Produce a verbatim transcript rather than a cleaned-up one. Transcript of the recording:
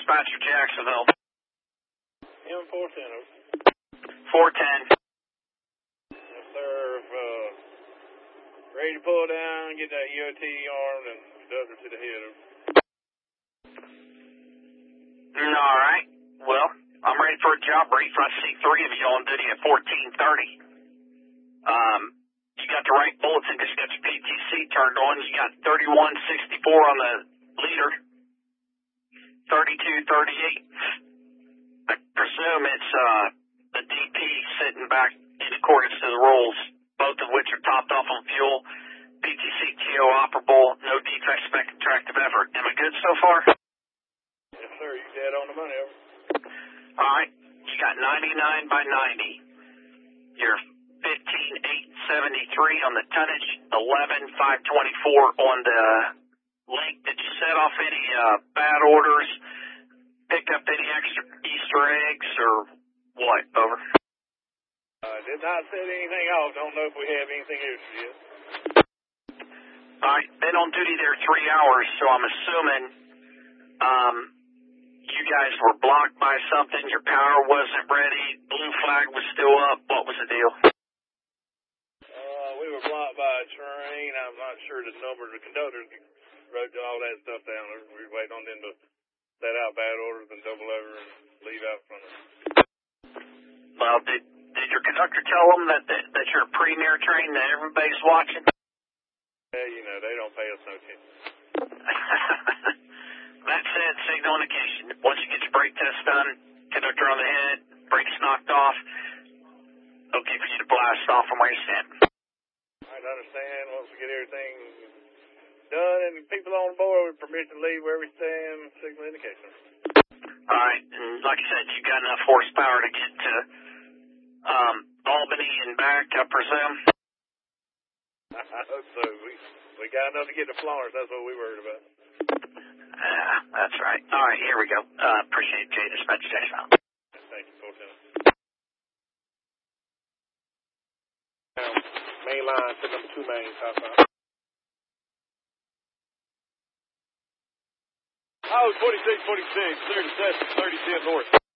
Dispatcher Jacksonville. M four ten. four ten. Yes, sir. If, uh, ready to pull down, get that E O T armed, and conductor to the head. All right. Well, I'm ready for a job brief. I see three of you on duty at fourteen thirty. Um, you got the right bulletin, just got your P T C turned on. You got thirty-one sixty-four on the leader, thirty-two thirty-eight. I presume it's uh, the D P sitting back in accordance to the rules, both of which are topped off on fuel, P T C T O operable, no defect spec attractive effort. Am I good so far? Yes, sir. You dead on the money, over. All right. You got ninety-nine by ninety. You're fifteen eight seventy-three on the tonnage, eleven five twenty-four on the link. Did you set off any uh, bad orders, pick up any extra Easter eggs, or what? Over. Uh, did not set anything off. Don't know if we have anything extra yet. All right. Been on duty there three hours, so I'm assuming um, you guys were blocked by something. Your power wasn't ready. Blue flag was still up. What was the deal? Uh, we were blocked by a train. I'm not sure the number of the conductors wrote all that stuff down. We were waiting on them to set out bad orders and double over and leave out from us. Well, did did your conductor tell them that that, that you're a premier train, that everybody's watching? Yeah, you know, they don't pay us no attention. That said, signal indication. Once you get your brake test done, conductor on the head, brakes knocked off, okay for you to blast off from where you stand. I understand. Once we get everything done and people on board with permission to leave where we stand, signal indication. All right, and like I said, you got enough horsepower to get to um, Albany and back, I presume? I hope so. We, we got enough to get to Florence. That's what we worried about. Uh, that's right. All right, here we go. Uh, appreciate it, Jay. Dispatch Jackson. Thank you, Lieutenant. Main line to number two main, southbound. Oh, twenty-six forty-six, clear to session, thirty ten north.